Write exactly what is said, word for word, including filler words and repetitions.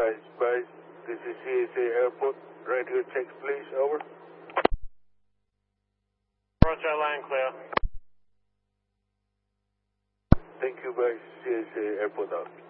advised, advised. This is C S A Airport. Radio checks, please. Over. Roger, line clear. Thank you, guys. C S A Airport out.